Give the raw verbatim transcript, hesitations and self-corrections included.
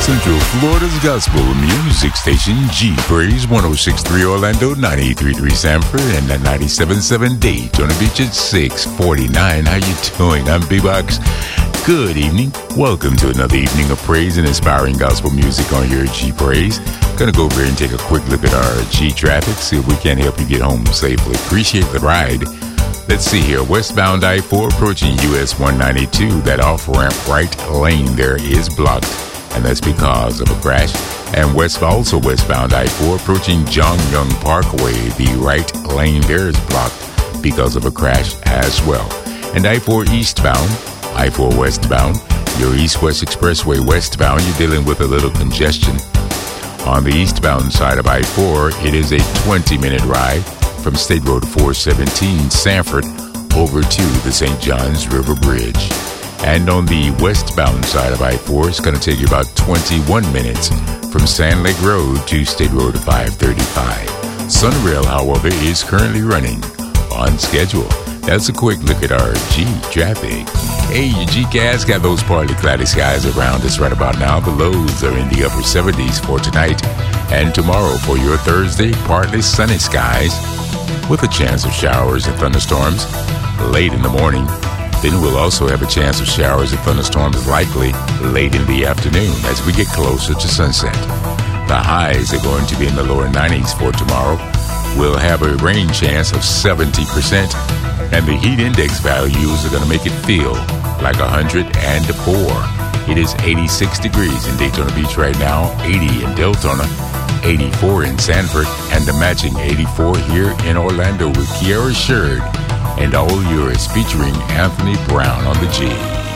Central Florida's gospel music station, G Praise one oh six point three Orlando, ninety-three point three Sanford, and at ninety-seven point seven Daytona Beach at six forty-nine. How you doing? I'm B-Box. Good evening. Welcome to another evening of praise and inspiring gospel music on your G Praise. Gonna go over here and take a quick look at our G traffic, see if we can help you get home safely. Appreciate the ride. Let's see here. Westbound I four approaching U S one ninety-two. That off-ramp right lane there is blocked, and that's because of a crash. And west, also westbound I four approaching John Young Parkway. The right lane there is blocked because of a crash as well. And I four eastbound, I four westbound, your east-west expressway westbound, you're dealing with a little congestion. On the eastbound side of I four, it is a twenty-minute ride from State Road four seventeen Sanford over to the Saint Johns River Bridge. And on the westbound side of I four, it's going to take you about twenty-one minutes from Sand Lake Road to State Road five thirty-five. Sunrail, however, is currently running on schedule. That's a quick look at our G traffic. Hey, your G-Cast got those partly cloudy skies around us right about now. The lows are in the upper seventies for tonight and tomorrow. For your Thursday, partly sunny skies with a chance of showers and thunderstorms late in the morning. Then we'll also have a chance of showers and thunderstorms likely late in the afternoon as we get closer to sunset. The highs are going to be in the lower nineties for tomorrow. We'll have a rain chance of seventy percent, and the heat index values are going to make it feel like one hundred four. It is eighty-six degrees in Daytona Beach right now, eighty in Deltona, eighty-four in Sanford, and the matching eighty-four here in Orlando with Kiara Sherd and All Yours featuring Anthony Brown on the G.